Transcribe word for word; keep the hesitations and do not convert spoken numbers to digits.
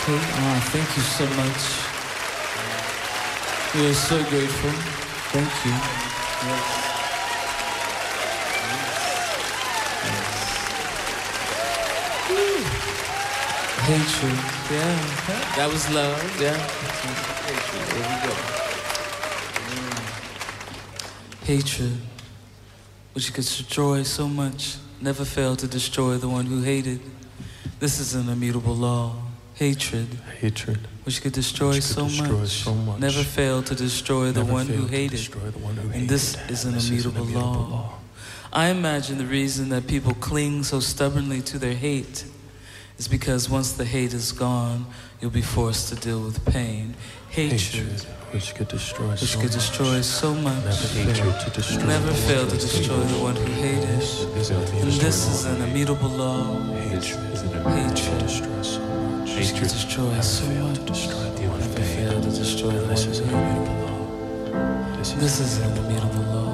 Okay. Ah, thank you so much. We are so grateful. Thank you. Yes. Yes. Hatred. Yeah. That was love. Yeah. Hatred. There we go. Mm. Hatred, which could destroy so much, never failed to destroy the one who hated. This is an immutable law. Hatred, hatred, which could destroy, which could so, destroy much, so much, never failed to destroy the one who hated. The one who and this hated. is an this immutable, is an immutable law. law. I imagine the reason that people cling so stubbornly to their hate is because once the hate is gone, you'll be forced to deal with pain. Hatred, hatred which could destroy, which so, could much, destroy so much, never failed to destroy, never failed to destroy the one who hated. And this is an immutable law. Hatred, hatred, destroy so much. Hatred destroys so much. To destroy the one Never failed to destroy the one who hated. This is an immutable law. This is an immutable law.